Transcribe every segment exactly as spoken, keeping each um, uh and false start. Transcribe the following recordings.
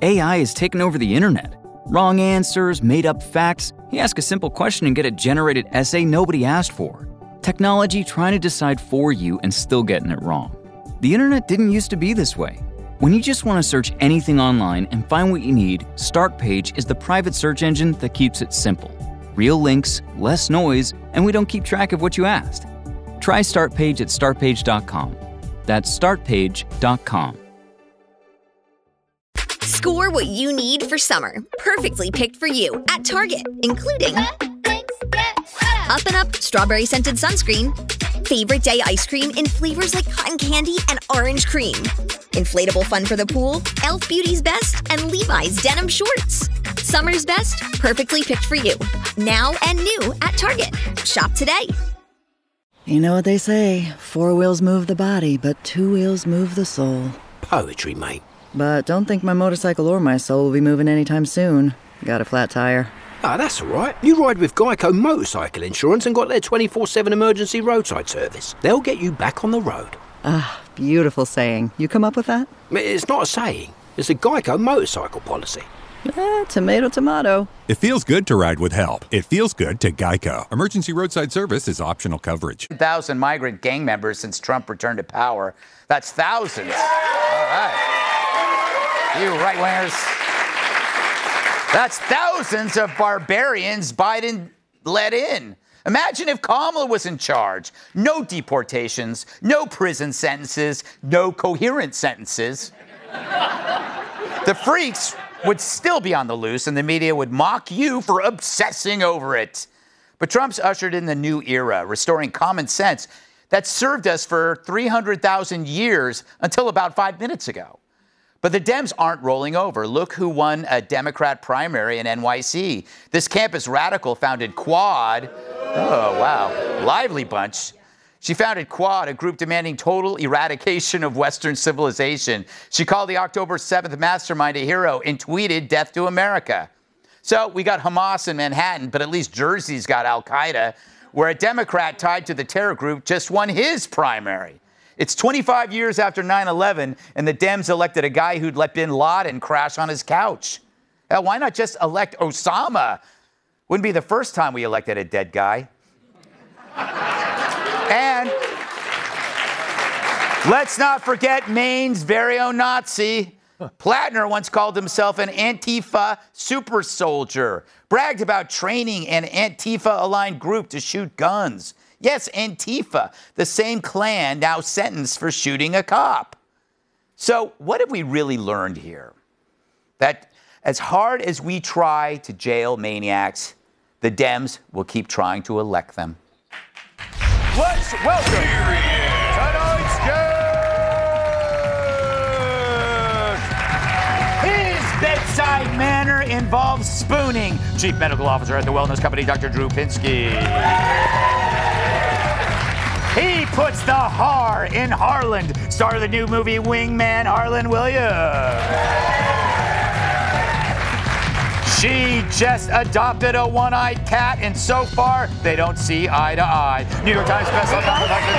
A I has taken over the internet. Wrong answers, made-up facts. You ask a simple question and get a generated essay nobody asked for. Technology trying to decide for you and still getting it wrong. The internet didn't used to be this way. When you just want to search anything online and find what you need, Startpage is the private search engine that keeps it simple. Real links, less noise, and we don't keep track of what you asked. Try Startpage at startpage dot com. That's startpage dot com. Score what you need for summer. Perfectly picked for you at Target, including Up and Up strawberry scented sunscreen, favorite day ice cream in flavors like cotton candy and orange cream, inflatable fun for the pool, Elf Beauty's Best, and Levi's denim shorts. Summer's best, perfectly picked for you. Now and new at Target. Shop today. You know what they say, four wheels move the body, but two wheels move the soul. Poetry, mate. But don't think my motorcycle or my soul will be moving anytime soon. Got a flat tire. Ah, that's all right. You ride with Geico Motorcycle Insurance and got their twenty-four seven emergency roadside service. They'll get you back on the road. Ah, beautiful saying. You come up with that? It's not a saying. It's a Geico motorcycle policy. Eh, tomato, tomato. It feels good to ride with help. It feels good to Geico. Emergency roadside service is optional coverage. one thousand migrant gang members since Trump returned to power. That's thousands. All right. You right-wingers. That's thousands of barbarians Biden let in. Imagine if Kamala was in charge. No deportations, no prison sentences, no coherent sentences. The freaks would still be on the loose, and the media would mock you for obsessing over it. But Trump's ushered in the new era, restoring common sense that served us for three hundred thousand years until about five minutes ago. But the Dems aren't rolling over. Look who won a Democrat primary in N Y C. This campus radical founded Quad. Oh, wow. Lively bunch. She founded Quad, a group demanding total eradication of Western civilization. She called the October seventh mastermind a hero and tweeted death to America. So we got Hamas in Manhattan, but at least Jersey's got Al-Qaeda, where a Democrat tied to the terror group just won his primary. It's twenty-five years after nine eleven, and the Dems elected a guy who'd let bin Laden crash on his couch. Hell, why not just elect Osama? Wouldn't be the first time we elected a dead guy. And let's not forget Maine's very own Nazi. Plattner once called himself an Antifa super soldier, bragged about training an Antifa-aligned group to shoot guns. Yes, Antifa, the same clan now sentenced for shooting a cop. So what have we really learned here? That as hard as we try to jail maniacs, the Dems will keep trying to elect them. Let's welcome tonight's guest. His bedside manner involves spooning. Chief Medical Officer at the wellness company, Doctor Drew Pinsky. He puts the har in Harland. Star of the new movie Wingman, Harlan Williams. She just adopted a one-eyed cat, and so far, they don't see eye to eye. New York Times bestselling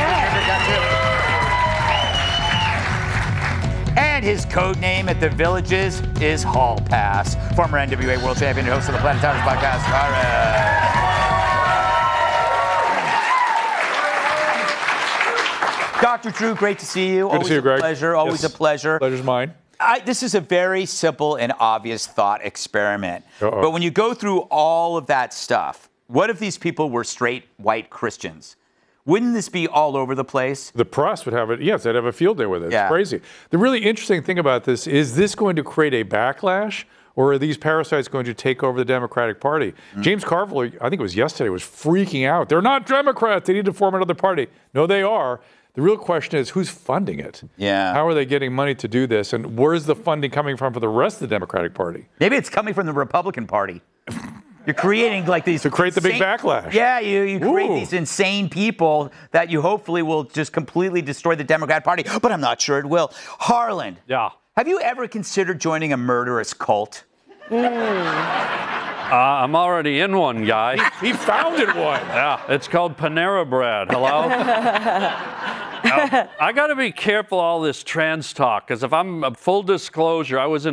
author. And his code name at the Villages is Hall Pass. Former N W A World Champion and host of the Planet Towers podcast, all right. Doctor Drew, great to see you. Good always to see you, Greg. A pleasure. Always yes. a pleasure. Pleasure's mine. I, this is a very simple and obvious thought experiment. Uh-oh. But when you go through all of that stuff, what if these people were straight white Christians? Wouldn't this be all over the place? The press would have it. Yes, they'd have a field day with it. It's Yeah. crazy. The really interesting thing about this is this going to create a backlash, or are these parasites going to take over the Democratic Party? Mm-hmm. James Carville, I think it was yesterday, was freaking out. They're not Democrats. They need to form another party. No, they are. The real question is, who's funding it? Yeah. How are they getting money to do this? And where's the funding coming from for the rest of the Democratic Party? Maybe it's coming from the Republican Party. You're creating like these... To create the big insane, backlash. Yeah, you, you create Ooh. these insane people that you hopefully will just completely destroy the Democrat Party. But I'm not sure it will. Harlan. Yeah. Have you ever considered joining a murderous cult? Uh, I'm already in one, guy. He founded one. Yeah, it's called Panera Bread. Hello? Now, I got to be careful all this trans talk, because if I'm, full disclosure, I was in